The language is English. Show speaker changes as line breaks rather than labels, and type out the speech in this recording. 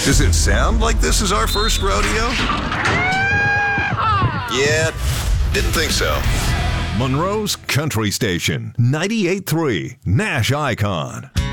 Does it sound like this is our first rodeo? Yeah, didn't think so.
Monroe's Country Station, 98.3 Nash Icon.